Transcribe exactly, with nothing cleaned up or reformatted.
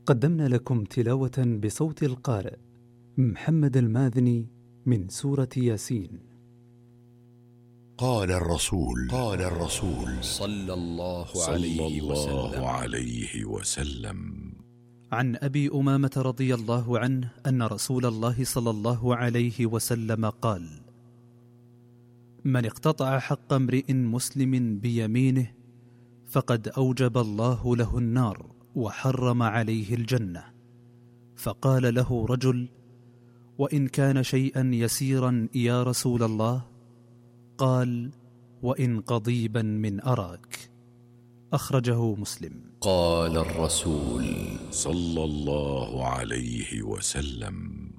قدمنا لكم تلاوة بصوت القارئ محمد الماذني من سورة ياسين. قال الرسول قال الرسول صلى الله صلى عليه الله وسلم عليه وسلم عن أبي أمامة رضي الله عنه أن رسول الله صلى الله عليه وسلم قال: من اقتطع حق امرئ مسلم بيمينه فقد أوجب الله له النار وحرم عليه الجنة. فقال له رجل: وإن كان شيئا يسيرا يا رسول الله؟ قال: وإن قضيبا من أراك. أخرجه مسلم. قال الرسول صلى الله عليه وسلم: